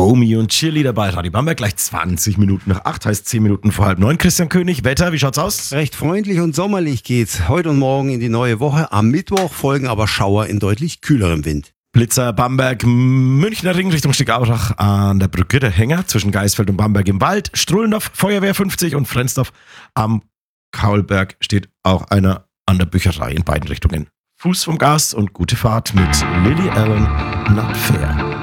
Romy und Cheerleader bei Radio Bamberg. Gleich 20 Minuten nach 8, heißt 10 Minuten vor 8:30. Christian König, Wetter, wie schaut's aus? Recht freundlich und sommerlich geht's heute und morgen in die neue Woche. Am Mittwoch folgen aber Schauer in deutlich kühlerem Wind. Blitzer, Bamberg, Münchner Ring Richtung Stigaurach an der Brücke, der Hänger zwischen Geisfeld und Bamberg im Wald. Strullendorf, Feuerwehr 50 und Frensdorf am Kaulberg steht auch einer an der Bücherei in beiden Richtungen. Fuß vom Gas und gute Fahrt mit Lily Allen, Not Fair.